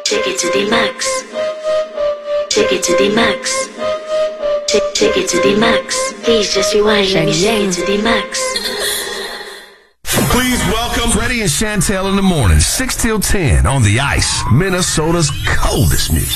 Take it to the max. Take it to the max. Take it to the max. Please just rewind. Let me take it to the max. Please welcome Freddie and Chantel in the morning, 6 till 10 on the ice, Minnesota's coldest music.